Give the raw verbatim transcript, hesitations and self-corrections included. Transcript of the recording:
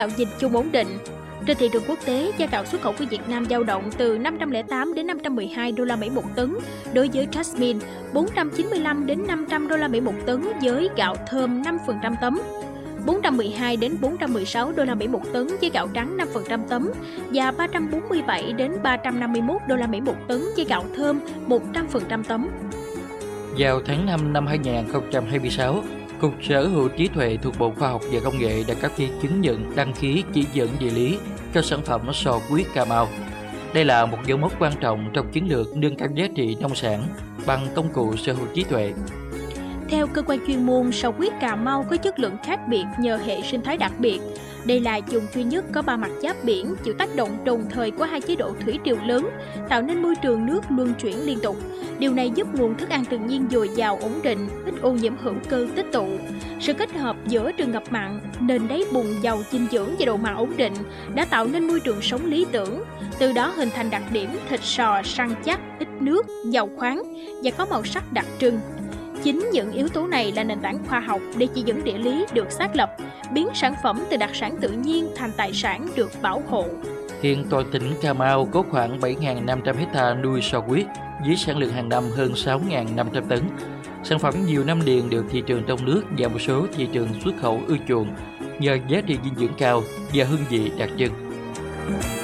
Gạo nhìn chung ổn định. Trên thị trường quốc tế, giá gạo xuất khẩu của Việt Nam dao động từ năm trăm lẻ tám đến năm trăm mười hai đô la Mỹ một tấn đối với Jasmine, bốn trăm chín mươi lăm đến năm trăm đô la Mỹ một tấn với gạo thơm năm phần trăm tấm, bốn trăm mười hai đến bốn trăm mười sáu đô la Mỹ một tấn với gạo trắng năm phần trăm tấm và ba trăm bốn mươi bảy đến ba trăm năm mươi mốt đô la Mỹ một tấn với gạo thơm một trăm phần trăm tấm. Vào tháng năm năm hai nghìn không trăm hai mươi sáu, Cục Sở hữu trí tuệ thuộc Bộ Khoa học và Công nghệ đã cấp giấy chứng nhận đăng ký chỉ dẫn địa lý cho sản phẩm sò huyết Cà Mau. Đây là một dấu mốc quan trọng trong chiến lược nâng cao giá trị nông sản bằng công cụ sở hữu trí tuệ. Theo cơ quan chuyên môn, sò huyết Cà Mau có chất lượng khác biệt nhờ hệ sinh thái đặc biệt. Đây là vùng duy nhất có ba mặt giáp biển chịu tác động đồng thời của hai chế độ thủy triều lớn, tạo nên môi trường nước luân chuyển liên tục. Điều này giúp nguồn thức ăn tự nhiên dồi dào ổn định, ít ô nhiễm hữu cơ tích tụ. Sự kết hợp giữa rừng ngập mặn, nền đáy bùn giàu dinh dưỡng và độ mặn ổn định đã tạo nên môi trường sống lý tưởng. Từ đó hình thành đặc điểm thịt sò săn chắc, ít nước, giàu khoáng và có màu sắc đặc trưng. Chính những yếu tố này là nền tảng khoa học để chỉ dẫn địa lý được xác lập, biến sản phẩm từ đặc sản tự nhiên thành tài sản được bảo hộ. Hiện toàn tỉnh Cà Mau có khoảng bảy nghìn năm trăm ha nuôi sò huyết với sản lượng hàng năm hơn sáu nghìn năm trăm tấn. Sản phẩm nhiều năm liền được thị trường trong nước và một số thị trường xuất khẩu ưa chuộng nhờ giá trị dinh dưỡng cao và hương vị đặc trưng.